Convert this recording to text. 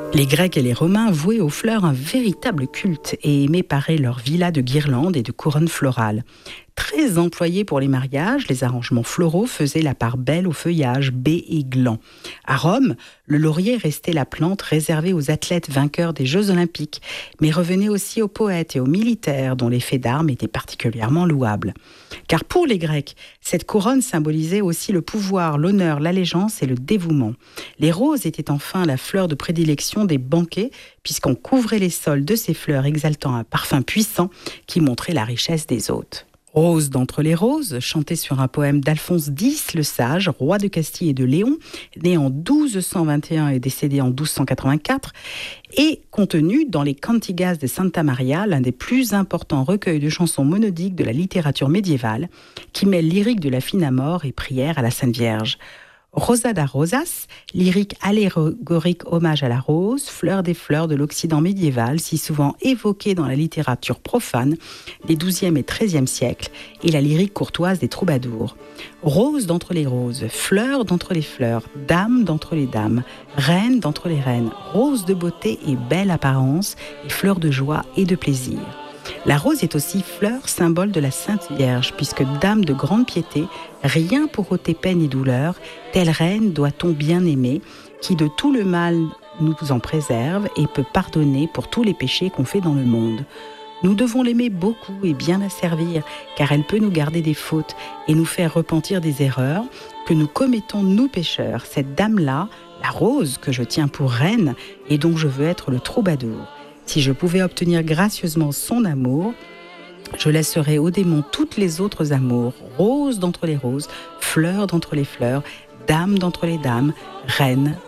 Les Grecs et les Romains vouaient aux fleurs un véritable culte et aimaient parer leurs villas de guirlandes et de couronnes florales. Très employés pour les mariages, les arrangements floraux faisaient la part belle aux feuillages baies et glands. À Rome, le laurier restait la plante réservée aux athlètes vainqueurs des Jeux Olympiques, mais revenait aussi aux poètes et aux militaires dont l'effet d'armes était particulièrement louable. Car pour les Grecs, cette couronne symbolisait aussi le pouvoir, l'honneur, l'allégeance et le dévouement. Les roses étaient enfin la fleur de prédilection des banquets, puisqu'on couvrait les sols de ces fleurs exaltant un parfum puissant qui montrait la richesse des hôtes. Rose d'entre les roses, chantée sur un poème d'Alphonse X le Sage, roi de Castille et de Léon, né en 1221 et décédé en 1284, est contenue dans les Cantigas de Santa Maria, l'un des plus importants recueils de chansons monodiques de la littérature médiévale, qui mêle lyrique de la fine amour et prière à la Sainte Vierge. Rosa da Rosas, lyrique allégorique hommage à la rose, fleur des fleurs de l'Occident médiéval, si souvent évoquée dans la littérature profane des XIIe et XIIIe siècles, et la lyrique courtoise des troubadours. Rose d'entre les roses, fleur d'entre les fleurs, dame d'entre les dames, reine d'entre les reines, rose de beauté et belle apparence, et fleur de joie et de plaisir. La rose est aussi fleur, symbole de la Sainte Vierge, puisque dame de grande piété, rien pour ôter peine et douleur, telle reine doit-on bien aimer, qui de tout le mal nous en préserve et peut pardonner pour tous les péchés qu'on fait dans le monde. Nous devons l'aimer beaucoup et bien la servir, car elle peut nous garder des fautes et nous faire repentir des erreurs que nous commettons nous pécheurs. Cette dame-là, la rose que je tiens pour reine et dont je veux être le troubadour. Si je pouvais obtenir gracieusement son amour, je laisserais aux démons toutes les autres amours, rose d'entre les roses, fleur d'entre les fleurs, dame d'entre les dames, reine